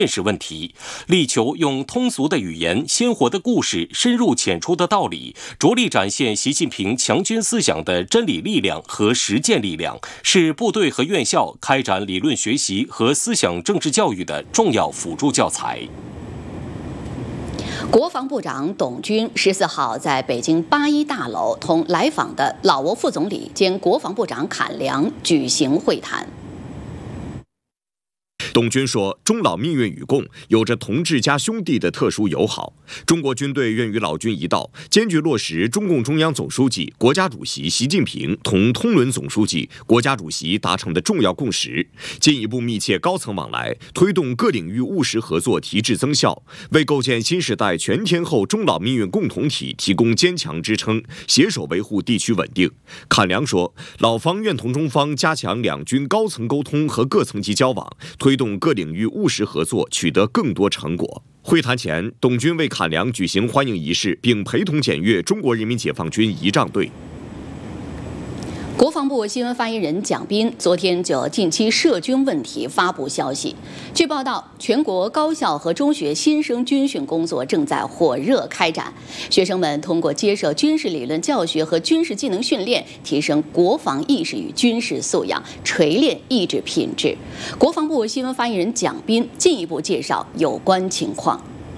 现实问题，力求用通俗的语言、鲜活的故事、深入浅出的道理，着力展现习近平强军思想的真理力量和实践力量，是部队和院校开展理论学习和思想政治教育的重要辅助教材。 国防部长董军14号在北京8·1大楼同来访的老挝副总理兼国防部长坎良举行会谈。 董军说，中老命运与共，有着同志加兄弟的特殊友好。中国军队愿与老军一道，坚决落实中共中央总书记、国家主席习近平同通伦总书记、国家主席达成的重要共识，进一步密切高层往来，推动各领域务实合作提质增效，为构建新时代全天候中老命运共同体提供坚强支撑，携手维护地区稳定。坎良说，老方愿同中方加强两军高层沟通和各层级交往，推动各领域务实合作取得更多成果。会谈前，董军为坎良举行欢迎仪式，并陪同检阅中国人民解放军仪仗队。 国防部新闻发言人蒋斌昨天就近期涉军问题发布消息。据报道，全国高校和中学新生军训工作正在火热开展，学生们通过接受军事理论教学和军事技能训练，提升国防意识与军事素养，锤炼意志品质。国防部新闻发言人蒋斌进一步介绍有关情况。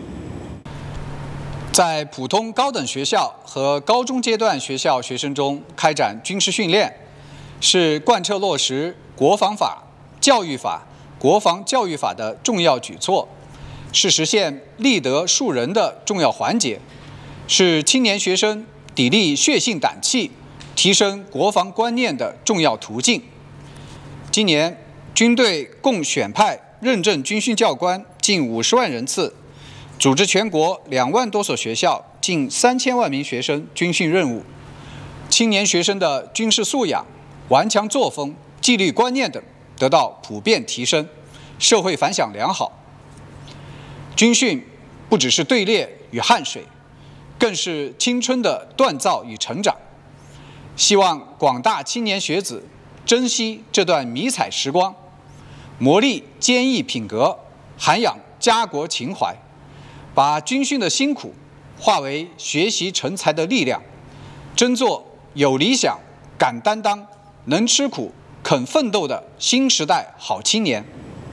在普通高等学校和高中阶段学校学生中开展军事训练，是贯彻落实国防法、教育法、国防教育法的重要举措，是实现立德树人的重要环节，是青年学生砥砺血性胆气、提升国防观念的重要途径。今年，军队共选派认证军训教官近50万人次，组织全国2万多所学校近3000万名学生军训任务，青年学生的军事素养、顽强作风、纪律观念等得到普遍提升，社会反响良好。军训不只是队列与汗水，更是青春的锻造与成长。希望广大青年学子珍惜这段迷彩时光，磨砺坚毅品格，涵养家国情怀，把军训的辛苦化为学习成才的力量，争做有理想、敢担当、能吃苦、肯奋斗的新时代好青年。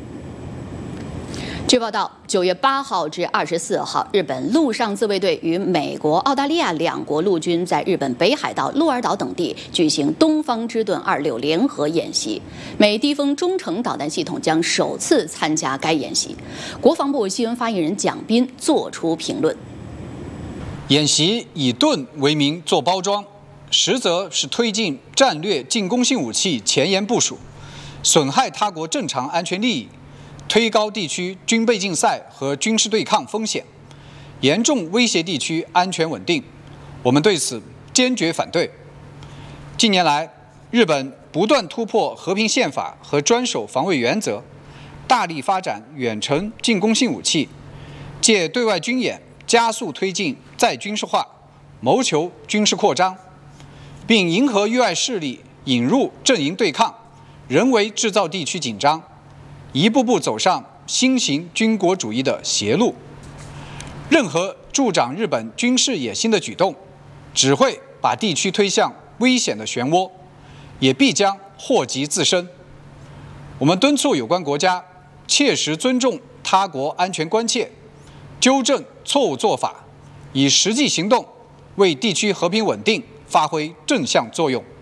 据报道，9月8号至24号，日本陆上自卫队与美国、澳大利亚两国陆军在日本北海道、鹿儿岛等地举行东方之盾26联合演习，美低风中程导弹系统将首次参加该演习。国防部新闻发言人蒋斌作出评论： 演习以盾为名做包装，实则是推进战略进攻性武器前沿部署，损害他国正常安全利益，推高地区军备竞赛和军事对抗风险，严重威胁地区安全稳定。我们对此坚决反对。近年来，日本不断突破和平宪法和专守防卫原则，大力发展远程进攻性武器，借对外军演加速推进再军事化，谋求军事扩张，并迎合域外势力引入阵营对抗，人为制造地区紧张，一步步走上新型军国主义的邪路。任何助长日本军事野心的举动，只会把地区推向危险的漩涡，也必将祸及自身。我们敦促有关国家切实尊重他国安全关切，纠正错误做法，以实际行动为地区和平稳定发挥正向作用。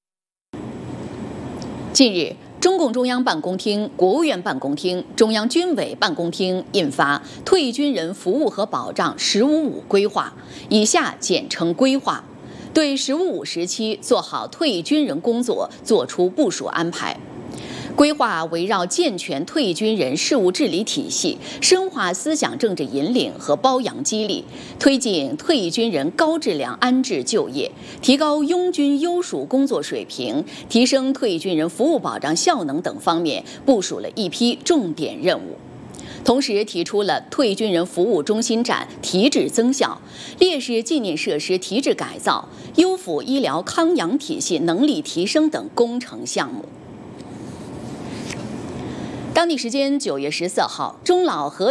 近日，中共中央办公厅、国务院办公厅、中央军委办公厅印发《退役军人服务和保障“十五五”规划》，以下简称规划，对“十五五”时期做好退役军人工作作出部署安排。规划围绕健全退役军人事务治理体系，深化思想政治引领和褒扬激励，推进退役军人高质量安置就业，提高拥军优属工作水平，提升退役军人服务保障效能等方面部署了一批重点任务。同时提出了退役军人服务中心站提质增效、烈士纪念设施提质改造、优抚医疗康养体系能力提升等工程项目。 当地时间9月14号，中老核